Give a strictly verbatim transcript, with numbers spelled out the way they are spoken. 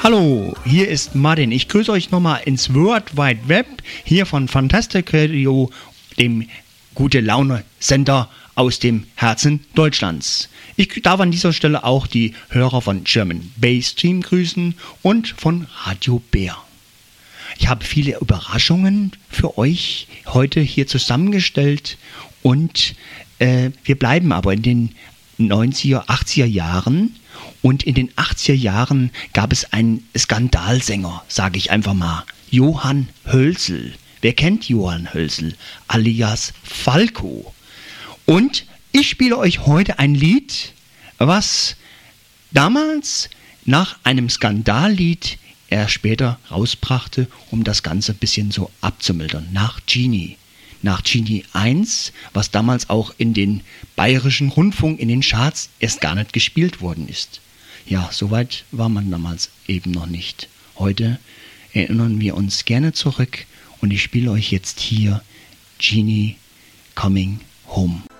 Hallo, hier ist Martin. Ich grüße euch nochmal ins World Wide Web, hier von Fantastic Radio, dem Gute-Laune-Sender aus dem Herzen Deutschlands. Ich darf an dieser Stelle auch die Hörer von German Bass Team grüßen und von Radio Bär. Ich habe viele Überraschungen für euch heute hier zusammengestellt und äh, wir bleiben aber in den neunziger, achtziger Jahren. Und in den achtziger Jahren gab es einen Skandalsänger, sage ich einfach mal, Johann Hölzel. Wer kennt Johann Hölzel? Alias Falco. Und ich spiele euch heute ein Lied, was damals nach einem Skandallied er später rausbrachte, um das Ganze ein bisschen so abzumildern. Nach Genie. Nach Genie eins, was damals auch in den bayerischen Rundfunk, in den Charts erst gar nicht gespielt worden ist. Ja, soweit war man damals eben noch nicht. Heute erinnern wir uns gerne zurück und ich spiele euch jetzt hier Genie Coming Home.